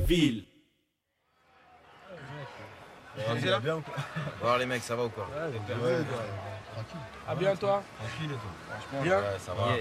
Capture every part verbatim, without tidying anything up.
ville. Bon, là bien, bon, les mecs, ça va ou quoi? Ouais, ouais, ouais, tranquille. Ah bien toi? Tranquille et tout. Franchement, bien. Ouais, ça va. Yeah.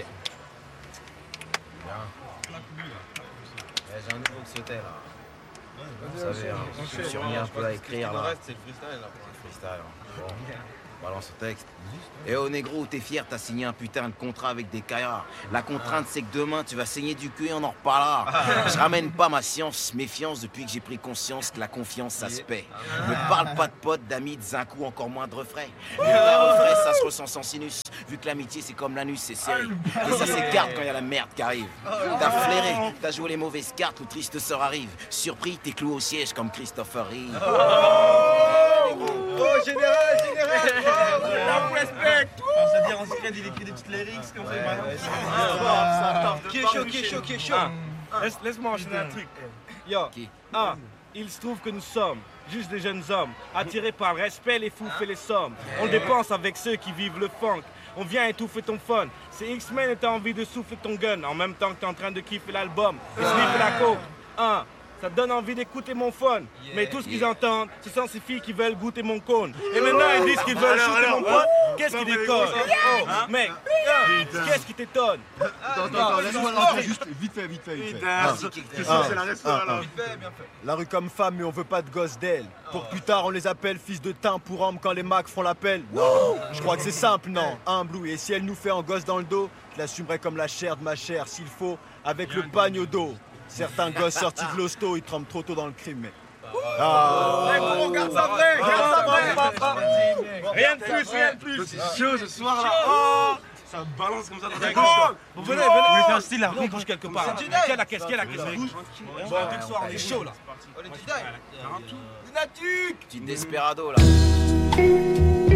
Bien. Ouais, j'ai un nouveau qui sautait là. Vous savez, hein, je suis mis un peu à écrire là. C'est le freestyle là. Freestyle. Bon, balance le texte. Et oh négro, t'es fier, t'as signé un putain de contrat avec des caillards. La contrainte, c'est que demain, tu vas saigner du cul et on en reparlera. Je ramène pas ma science, méfiance depuis que j'ai pris conscience que la confiance, ça se paie. Ne parle pas de potes, d'amis, de zinc ou encore moins de refrains. Vu qu'un refrain, ça se ressent sans sinus. Vu que l'amitié, c'est comme l'anus, c'est serré. Et ça s'écarte quand y a la merde qui arrive. T'as flairé, t'as joué les mauvaises cartes, le triste sort arrive. Surpris, t'es cloué au siège comme Christopher Reeve. Oh, général, général! La respect. On se dit, on se crée, il écrit des petites lyrics comme ça. Qui est chaud, qui est chaud, qui est chaud? Laisse- Laisse-moi enchaîner un truc. Yo, Qui? un, il se trouve que nous sommes juste des jeunes hommes, attirés par le respect, les fous et les sommes. On dépense avec ceux qui vivent le funk. On vient étouffer ton fun. C'est X-Men et t'as envie de souffler ton gun en même temps que t'es en train de kiffer l'album. Et sniffer la coke. Un, ça te donne envie d'écouter mon phone. Mais tout ce qu'ils entendent, ce sont ces filles qui veulent goûter mon cône. Et maintenant ils disent qu'ils veulent shooter mon pote. Qu'est-ce qui déconne? Oh, mec, qu'est-ce qui t'étonne? Attends, attends, attends, laisse-moi lancer juste vite fait, vite fait, vite fait. Ah, C'est la resto là. La rue comme femme, mais on veut pas de gosse d'elle. Pour plus tard, on les appelle fils de teint pour homme quand les macs font l'appel. Non, je crois que c'est simple, non. Humble, oui. Et si elle nous fait en gosse dans le dos, je l'assumerai comme la chair de ma chair, s'il faut, avec le pagne au dos. Certains gosses sortis de l'hosto, ils trempent trop tôt dans le crime, mais. Ah. Eh gros, garde ça vrai, garde ça vrai. Rien de plus, rien de plus. C'est chaud ce soir là. Oh, ça balance comme ça dans la gueule. Vous venez, venez. Vous mettez un style là. On bouge quelque part. C'est Jedi. Quelle la caisse, quelle la caisse? Bouge. Bon, dès que soir, on est chaud là. Oh, les Jedi. Lunatique. Petit desperado là.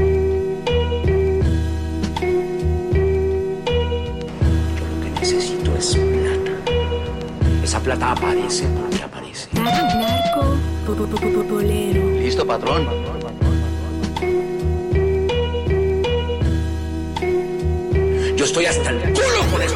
Lo que necesito es plata. Esa plata aparece porque aparece. Narco, po- po- po- po- polero. ¿Listo, patrón? Yo estoy hasta el culo con esto.